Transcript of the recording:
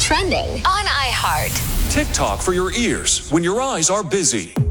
Trending on iHeart. TikTok for your ears when your eyes are busy.